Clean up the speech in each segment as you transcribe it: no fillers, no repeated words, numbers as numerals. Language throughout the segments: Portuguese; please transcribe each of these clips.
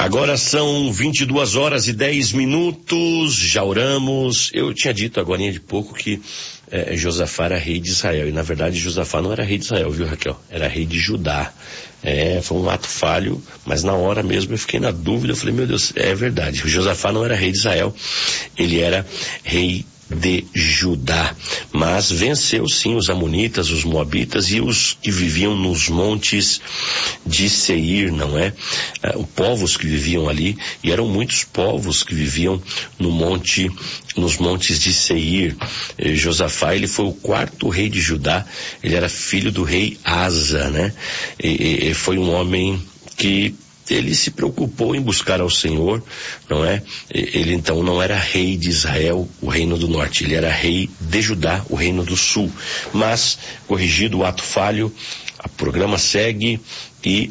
Agora são 22h10, já oramos. Eu tinha dito agora de pouco que Josafá era rei de Israel, e na verdade Josafá não era rei de Israel, viu, Raquel? Era rei de Judá. Foi um ato falho, mas na hora mesmo eu fiquei na dúvida, eu falei, meu Deus, é verdade, Josafá não era rei de Israel, ele era rei de Judá, mas venceu sim os amonitas, os moabitas e os que viviam nos montes de Seir, não é? Os povos que viviam ali, e eram muitos povos que viviam nos montes de Seir. Josafá, ele foi o quarto rei de Judá, ele era filho do rei Asa, né? E foi um homem que ele se preocupou em buscar ao Senhor, não é? Ele então não era rei de Israel, o reino do norte, ele era rei de Judá, o reino do sul. Mas, corrigido o ato falho, o programa segue e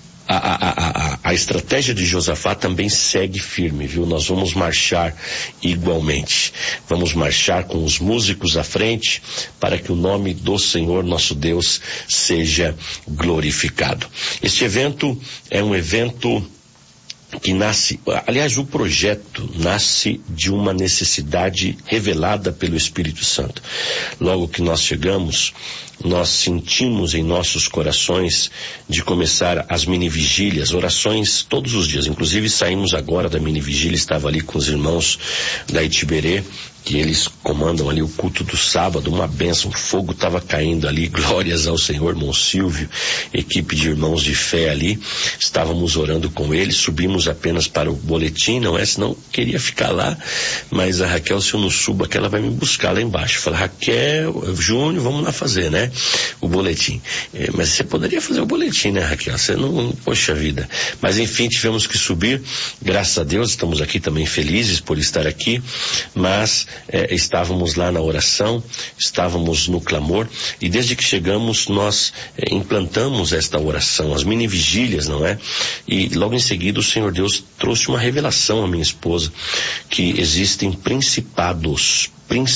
a estratégia de Josafá também segue firme, viu? Nós vamos marchar igualmente. Vamos marchar com os músicos à frente para que o nome do Senhor nosso Deus seja glorificado. Este evento é um evento que nasce, aliás, o projeto nasce de uma necessidade revelada pelo Espírito Santo. Logo que nós chegamos, nós sentimos em nossos corações de começar as mini-vigílias, orações todos os dias. Inclusive saímos agora da mini-vigília, estava ali com os irmãos da Itiberê, que eles comandam ali o culto do sábado, uma bênção, o fogo estava caindo ali, glórias ao Senhor, irmão Silvio, equipe de irmãos de fé ali, estávamos orando com eles, subimos apenas para o boletim, não é? Senão queria ficar lá, mas a Raquel, se eu não subo aqui, ela vai me buscar lá embaixo. Fala, Raquel, Júnior, vamos lá fazer, né? O boletim. Mas você poderia fazer o boletim, né, Raquel? Você não, poxa vida. Mas enfim, tivemos que subir, graças a Deus, estamos aqui também felizes por estar aqui, mas estávamos lá na oração, estávamos no clamor, e desde que chegamos nós implantamos esta oração, as mini-vigílias, não é? E logo em seguida o Senhor Deus trouxe uma revelação à minha esposa, que existem principados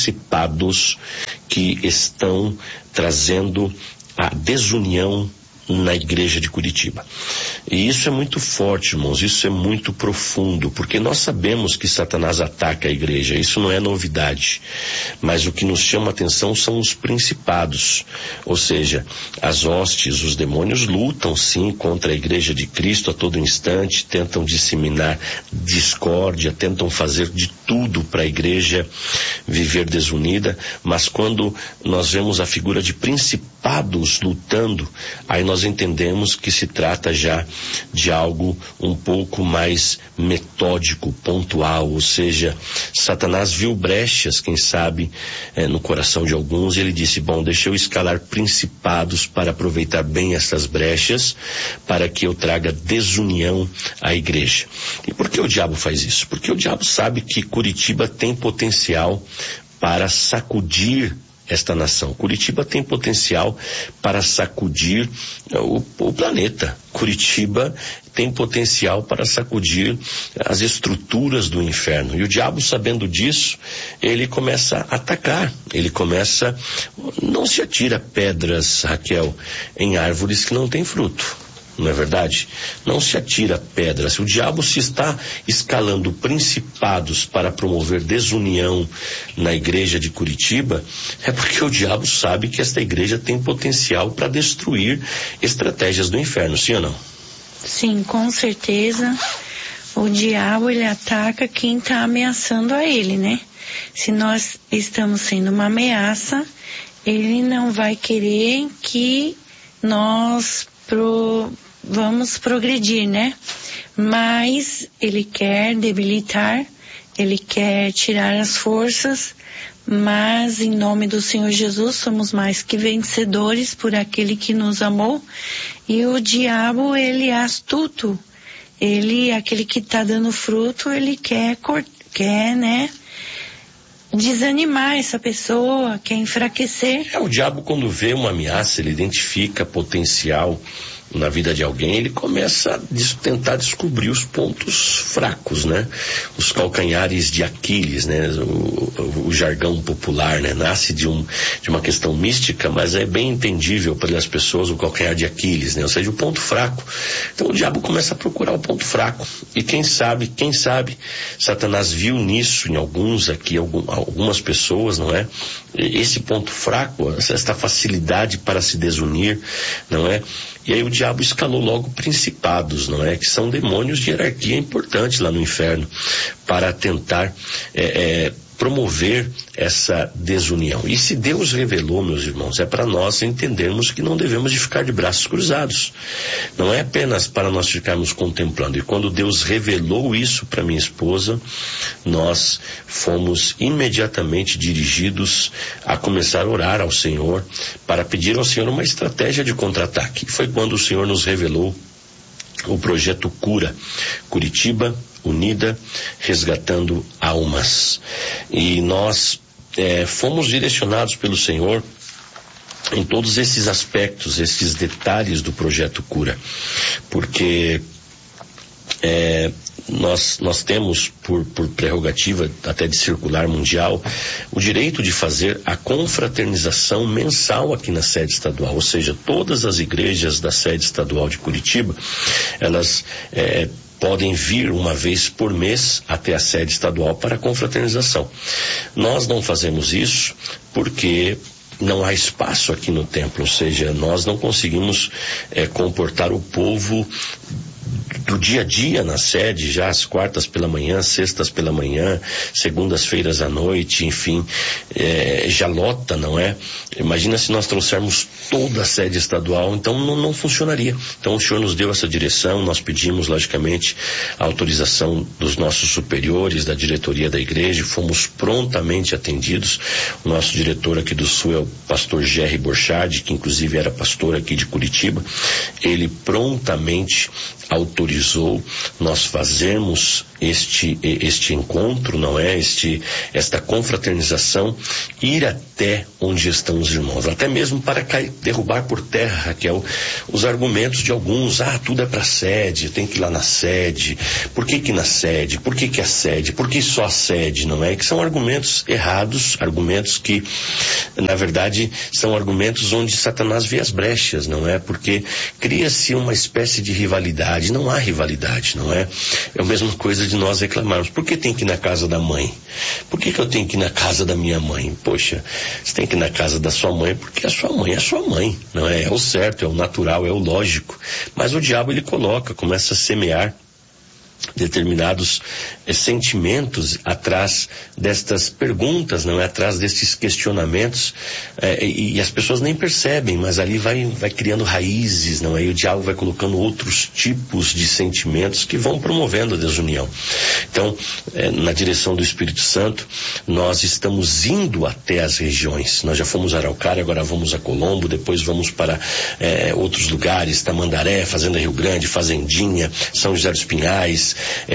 que estão trazendo a desunião na igreja de Curitiba. E isso é muito forte, irmãos, isso é muito profundo, porque nós sabemos que Satanás ataca a igreja, isso não é novidade, mas o que nos chama a atenção são os principados, ou seja, as hostes, os demônios lutam sim contra a igreja de Cristo a todo instante, tentam disseminar discórdia, tentam fazer de tudo para a igreja viver desunida, mas quando nós vemos a figura de principados lutando, aí nós entendemos que se trata já de algo um pouco mais metódico, pontual, ou seja, Satanás viu brechas, quem sabe, no coração de alguns, e ele disse, bom, deixa eu escalar principados para aproveitar bem essas brechas, para que eu traga desunião à igreja. E por que o diabo faz isso? Porque o diabo sabe que Curitiba tem potencial para sacudir esta nação. Curitiba tem potencial para sacudir o planeta. Curitiba tem potencial para sacudir as estruturas do inferno. E o diabo, sabendo disso, ele começa a atacar. Não se atira pedras, Raquel, em árvores que não têm fruto. Não é verdade? Não se atira pedras. O diabo, se está escalando principados para promover desunião na igreja de Curitiba, é porque o diabo sabe que esta igreja tem potencial para destruir estratégias do inferno, sim ou não? Sim, com certeza. O diabo, ele ataca quem está ameaçando a ele, né? Se nós estamos sendo uma ameaça, ele não vai querer que nós vamos progredir, né? Mas ele quer debilitar, ele quer tirar as forças, mas em nome do Senhor Jesus somos mais que vencedores por aquele que nos amou. E o diabo, ele é astuto, aquele que está dando fruto, ele quer, né, desanimar essa pessoa, quer enfraquecer. O diabo, quando vê uma ameaça, ele identifica potencial na vida de alguém, ele começa a tentar descobrir os pontos fracos, né? Os calcanhares de Aquiles, né? O jargão popular, né? Nasce de uma questão mística, mas é bem entendível pelas pessoas o calcanhar de Aquiles, né? Ou seja, o ponto fraco. Então o diabo começa a procurar o ponto fraco. E quem sabe, Satanás viu nisso em algumas pessoas, não é? Esse ponto fraco, esta facilidade para se desunir, não é? E aí o diabo escalou logo principados, não é? Que são demônios de hierarquia importante lá no inferno, para tentar promover essa desunião. E se Deus revelou, meus irmãos, é para nós entendermos que não devemos de ficar de braços cruzados. Não é apenas para nós ficarmos contemplando. E quando Deus revelou isso para minha esposa, nós fomos imediatamente dirigidos a começar a orar ao Senhor, para pedir ao Senhor uma estratégia de contra-ataque. E foi quando o Senhor nos revelou o projeto Cura, Curitiba Unida, resgatando almas. E nós fomos direcionados pelo Senhor em todos esses aspectos, esses detalhes do projeto Cura, porque nós temos, por prerrogativa até de circular mundial, o direito de fazer a confraternização mensal aqui na sede estadual, ou seja, todas as igrejas da sede estadual de Curitiba, elas podem vir uma vez por mês até a sede estadual para a confraternização. Nós não fazemos isso porque não há espaço aqui no templo, ou seja, nós não conseguimos comportar o povo do dia a dia na sede, já às quartas pela manhã, sextas pela manhã, segundas-feiras à noite, enfim, já lota, não é? Imagina se nós trouxermos toda a sede estadual, então não funcionaria. Então o Senhor nos deu essa direção, nós pedimos, logicamente, a autorização dos nossos superiores, da diretoria da igreja, fomos prontamente atendidos. O nosso diretor aqui do Sul é o pastor Jerry Borchardt, que inclusive era pastor aqui de Curitiba. Ele prontamente autorizou nós fazermos este encontro, não é? Esta confraternização, ir até onde estão os irmãos, até mesmo para derrubar por terra, Raquel, os argumentos de alguns. Tudo é para a sede, tem que ir lá na sede. Por que na sede? Por que a sede? Por que só a sede, não é? Que são argumentos errados, argumentos que, na verdade, são argumentos onde Satanás vê as brechas, não é? Porque cria-se uma espécie de rivalidade. Não há rivalidade, não é? É a mesma coisa de nós reclamarmos. Por que tem que ir na casa da mãe? Por que eu tenho que ir na casa da minha mãe? Poxa, você tem que ir na casa da sua mãe porque a sua mãe é a sua mãe, não é? É o certo, é o natural, é o lógico. Mas o diabo, ele começa a semear determinados sentimentos atrás destas perguntas, não é? Atrás destes questionamentos, e as pessoas nem percebem, mas ali vai criando raízes, não é? E o diabo vai colocando outros tipos de sentimentos que vão promovendo a desunião. Então, na direção do Espírito Santo, nós estamos indo até as regiões. Nós já fomos a Araucária, agora vamos a Colombo, depois vamos para outros lugares, Tamandaré, Fazenda Rio Grande, Fazendinha, São José dos Pinhais,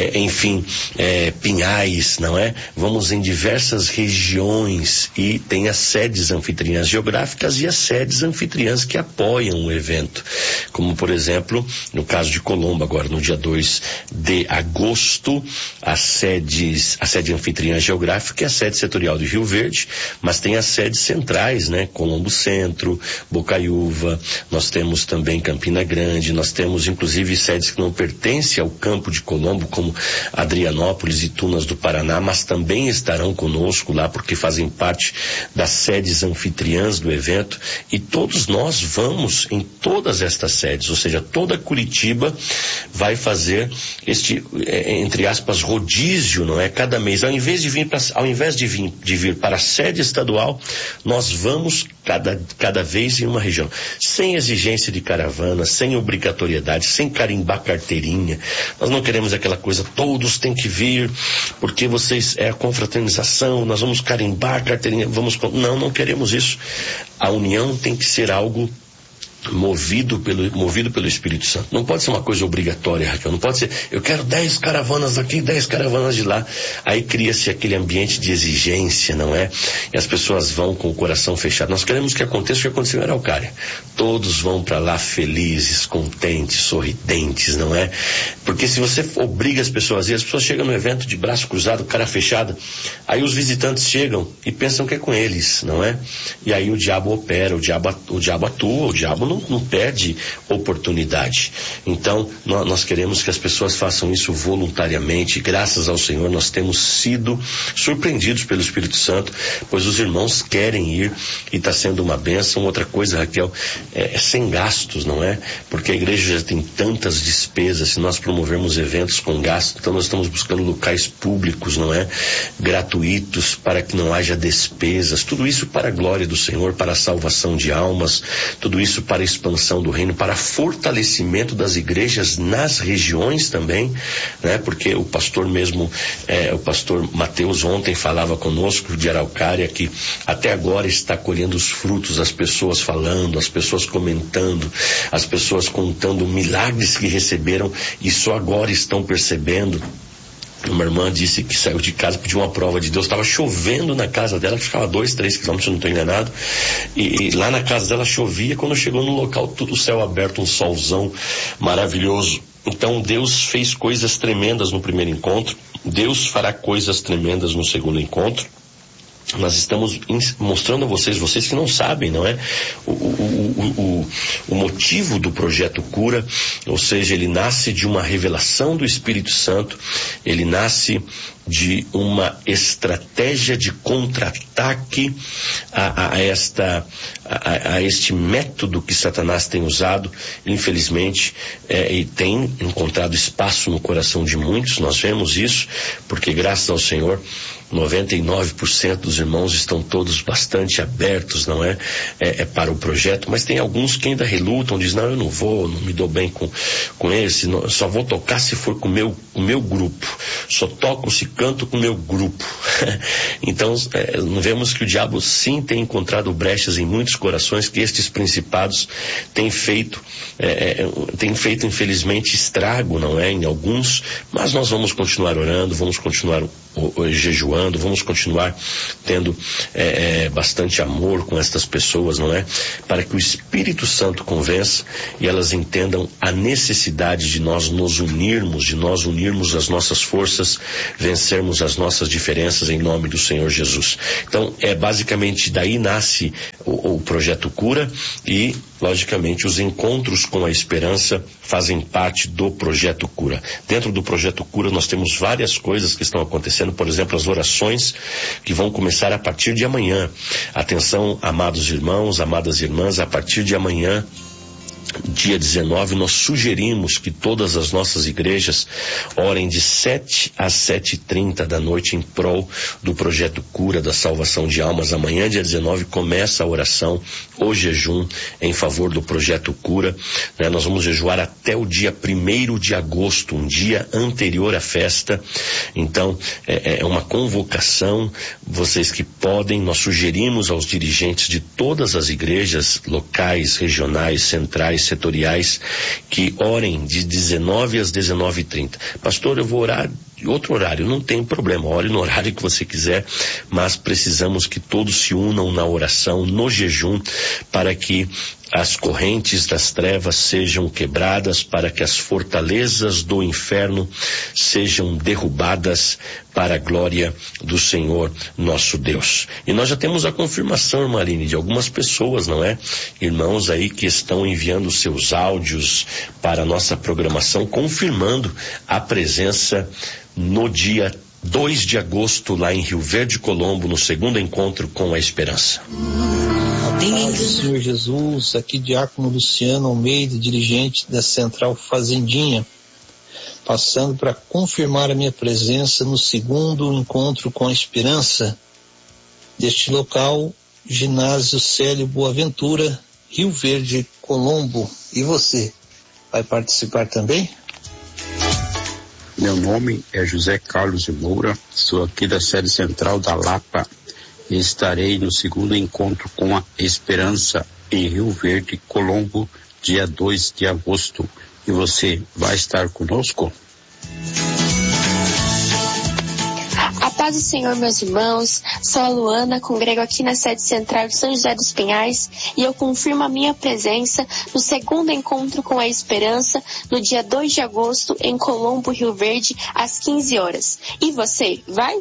Pinhais, não é? Vamos em diversas regiões e tem as sedes anfitriãs geográficas e as sedes anfitriãs que apoiam o evento. Como, por exemplo, no caso de Colombo, agora no dia 2 de agosto, a sede anfitriã geográfica é a sede setorial de Rio Verde, mas tem as sedes centrais, né? Colombo Centro, Bocaiúva, nós temos também Campina Grande, nós temos inclusive sedes que não pertencem ao campo de Colombo, como Adrianópolis e Tunas do Paraná, mas também estarão conosco lá porque fazem parte das sedes anfitriãs do evento, e todos nós vamos em todas estas sedes, ou seja, toda Curitiba vai fazer este, entre aspas, rodízio, não é? Cada mês, ao invés de vir para a sede estadual, nós vamos cada vez em uma região, sem exigência de caravana, sem obrigatoriedade, sem carimbar carteirinha. Nós não queremos aquela coisa, todos têm que vir, porque vocês é a confraternização, nós vamos carimbar carteirinha, não queremos isso. A união tem que ser algo movido pelo Espírito Santo. Não pode ser uma coisa obrigatória, Raquel. Não pode ser, eu quero 10 caravanas aqui, 10 caravanas de lá. Aí cria-se aquele ambiente de exigência, não é? E as pessoas vão com o coração fechado. Nós queremos que aconteça o que aconteceu em Araucária. Todos vão para lá felizes, contentes, sorridentes, não é? Porque se você obriga as pessoas a ir, as pessoas chegam no evento de braço cruzado, cara fechado, aí os visitantes chegam e pensam que é com eles, não é? E aí o diabo opera, o diabo atua, o diabo não perde oportunidade. Então, nós queremos que as pessoas façam isso voluntariamente. Graças ao Senhor, nós temos sido surpreendidos pelo Espírito Santo, pois os irmãos querem ir e está sendo uma bênção. Outra coisa, Raquel, é sem gastos, não é? Porque a igreja já tem tantas despesas. Se nós promovermos eventos com gasto, então nós estamos buscando locais públicos, não é? Gratuitos, para que não haja despesas. Tudo isso para a glória do Senhor, para a salvação de almas, tudo isso para a expansão do reino, para fortalecimento das igrejas nas regiões também, né? Porque o pastor o pastor Mateus ontem falava conosco de Araucária, que até agora está colhendo os frutos, as pessoas falando, as pessoas comentando, as pessoas contando milagres que receberam e só agora estão percebendo. Uma irmã disse que saiu de casa, pediu uma prova de Deus, estava chovendo na casa dela, que ficava 2-3 quilômetros, se eu não estou enganado, e lá na casa dela chovia. Quando chegou no local, tudo o céu aberto, um solzão maravilhoso. Então Deus fez coisas tremendas no primeiro encontro, Deus fará coisas tremendas no segundo encontro. Nós estamos mostrando a vocês que não sabem, não é? O motivo do projeto Cura, ou seja, ele nasce de uma revelação do Espírito Santo, ele nasce de uma estratégia de contra-ataque a este método que Satanás tem usado, infelizmente, e tem encontrado espaço no coração de muitos. Nós vemos isso, porque graças ao Senhor, 99% dos irmãos estão todos bastante abertos, não é? Para o projeto, mas tem alguns que ainda relutam, dizem, não, eu não vou, não me dou bem com esse, não, só vou tocar se for com o meu grupo, só toco se canto com o meu grupo. Então, vemos que o diabo sim tem encontrado brechas em muitos corações, que estes principados têm feito infelizmente estrago, não é? Em alguns, mas nós vamos continuar orando, vamos continuar jejuando, vamos continuar tendo bastante amor com estas pessoas, não é? Para que o Espírito Santo convença e elas entendam a necessidade de nós nos unirmos, de nós unirmos as nossas forças, vencermos as nossas diferenças em nome do Senhor Jesus. Então, basicamente daí nasce o projeto Cura e, logicamente, os encontros com a esperança fazem parte do projeto Cura. Dentro do projeto Cura nós temos várias coisas que estão acontecendo, por exemplo, as orações que vão começar a partir de amanhã. Atenção, amados irmãos, amadas irmãs, a partir de amanhã, dia 19, nós sugerimos que todas as nossas igrejas orem de 7 às 7h30 da noite em prol do projeto Cura, da salvação de almas. Amanhã, dia 19, começa a oração, o jejum em favor do projeto Cura, né? Nós vamos jejuar até o dia 1º de agosto, um dia anterior à festa. Então, é uma convocação, vocês que podem, nós sugerimos aos dirigentes de todas as igrejas locais, regionais, centrais, setoriais, que orem de 19 às 19h30. Pastor, eu vou orar de outro horário, não tem problema, ore no horário que você quiser, mas precisamos que todos se unam na oração, no jejum, para que as correntes das trevas sejam quebradas, para que as fortalezas do inferno sejam derrubadas para a glória do Senhor nosso Deus. E nós já temos a confirmação, irmã Aline, de algumas pessoas, não é? Irmãos aí que estão enviando seus áudios para a nossa programação, confirmando a presença no dia 2 de agosto, lá em Rio Verde, Colombo, no segundo encontro com a esperança. Senhor Jesus, aqui Diácono Luciano Almeida, dirigente da Central Fazendinha, passando para confirmar a minha presença no segundo encontro com a esperança deste local, Ginásio Célio Boaventura, Rio Verde, Colombo. E você, vai participar também? Meu nome é José Carlos de Moura, sou aqui da sede central da Lapa e estarei no segundo encontro com a esperança em Rio Verde, Colombo, dia 2 de agosto. E você vai estar conosco? A paz do Senhor, meus irmãos. Sou a Luana, congrego aqui na sede central de São José dos Pinhais e eu confirmo a minha presença no segundo encontro com a esperança no dia 2 de agosto em Colombo, Rio Verde, às 15 horas. E você, vai?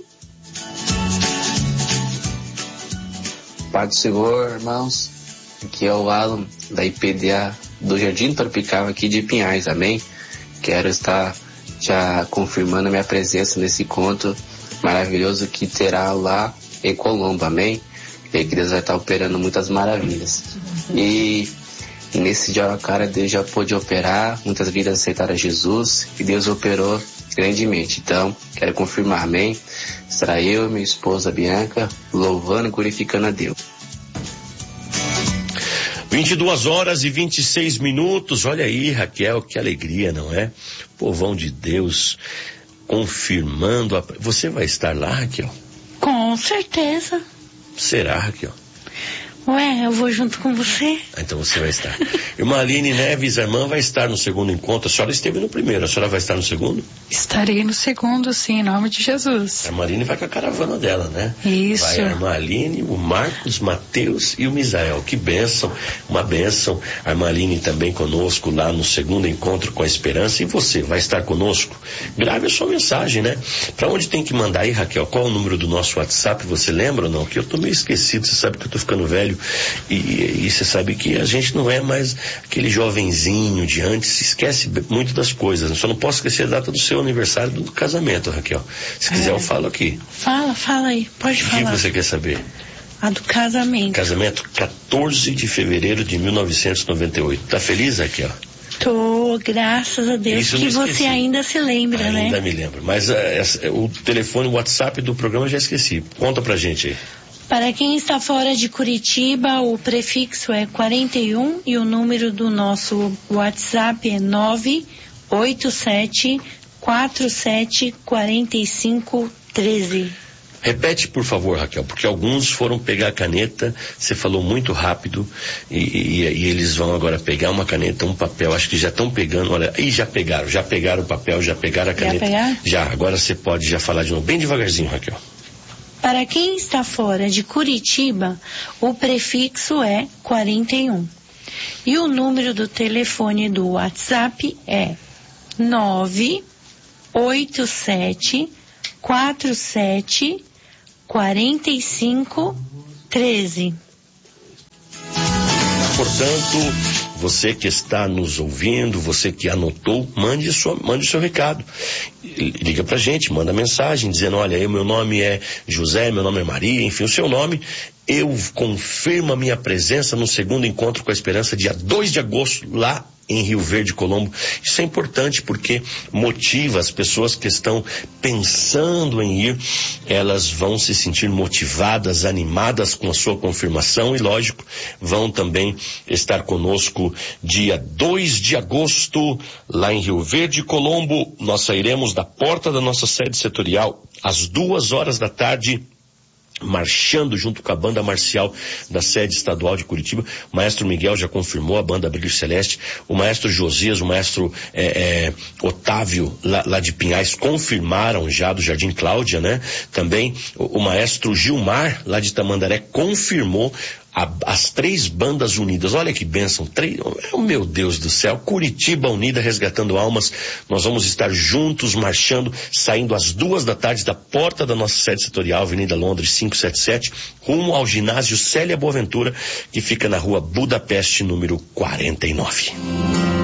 Paz do Senhor, irmãos. Aqui é o Alan, da IPDA do Jardim Tropical aqui de Pinhais, amém? Quero estar já confirmando a minha presença nesse encontro maravilhoso que terá lá em Colombo, amém? E que Deus vai estar operando muitas maravilhas. E nesse dia, cara, Deus já pôde operar, muitas vidas aceitaram a Jesus e Deus operou grandemente. Então, quero confirmar, amém? Será eu e minha esposa Bianca louvando e glorificando a Deus. 22 horas e 26 minutos. Olha aí, Raquel, que alegria, não é? Povão de Deus confirmando. Você vai estar lá, Raquel? Com certeza. Será, Raquel? Ué, eu vou junto com você. Então você vai estar. Irmã Aline Neves, a irmã vai estar no segundo encontro. A senhora esteve no primeiro, a senhora vai estar no segundo? Estarei no segundo, sim, em nome de Jesus. A irmã Aline vai com a caravana dela, né? Isso. Vai a irmã Aline, o Marcos, Mateus e o Misael. Que bênção, uma bênção. A irmã Aline também conosco lá no segundo encontro com a esperança. E você vai estar conosco? Grave a sua mensagem, né? Pra onde tem que mandar aí, Raquel? Qual é o número do nosso WhatsApp? Você lembra ou não? Que eu tô meio esquecido, você sabe que eu tô ficando velho. E você sabe que a gente não é mais aquele jovenzinho de antes, se esquece muito das coisas. Eu só não posso esquecer a data do seu aniversário do casamento, Raquel. Se quiser eu falo aqui. Fala aí, pode falar. O que você quer saber? A do casamento. Casamento 14 de fevereiro de 1998. Tá feliz, Raquel? Tô, graças a Deus. Isso que você ainda se lembra, né? Ainda me lembro. Mas o telefone, o WhatsApp do programa eu já esqueci. Conta pra gente aí. Para quem está fora de Curitiba, o prefixo é 41 e o número do nosso WhatsApp é 987-47-45-13. Repete, por favor, Raquel, porque alguns foram pegar a caneta, você falou muito rápido, e eles vão agora pegar uma caneta, um papel, acho que já estão pegando, olha, e já pegaram o papel, já pegaram a caneta. Já pegaram? Já, agora você pode já falar de novo, bem devagarzinho, Raquel. Para quem está fora de Curitiba, o prefixo é 41. E o número do telefone do WhatsApp é 987-47-45-13. Portanto, você que está nos ouvindo, você que anotou, mande o seu recado. Liga pra gente, manda mensagem dizendo, olha, meu nome é José, meu nome é Maria, enfim, o seu nome. Eu confirmo a minha presença no segundo encontro com a esperança, dia 2 de agosto, lá em Rio Verde, Colombo. Isso é importante porque motiva as pessoas que estão pensando em ir, elas vão se sentir motivadas, animadas com a sua confirmação e, lógico, vão também estar conosco dia 2 de agosto, lá em Rio Verde, Colombo. Nós sairemos da porta da nossa sede setorial às 2 da tarde, marchando junto com a banda marcial da sede estadual de Curitiba. O maestro Miguel já confirmou a banda Brilho Celeste, o maestro Josias, o maestro Otávio lá de Pinhais confirmaram já, do Jardim Cláudia, né? Também o maestro Gilmar lá de Tamandaré confirmou as 3 bandas unidas. Olha que bênção, meu Deus do céu, Curitiba unida, resgatando almas. Nós vamos estar juntos, marchando, saindo às 2 da tarde da porta da nossa sede setorial, Avenida Londres 577, rumo ao ginásio Célia Boaventura, que fica na rua Budapeste, número 49.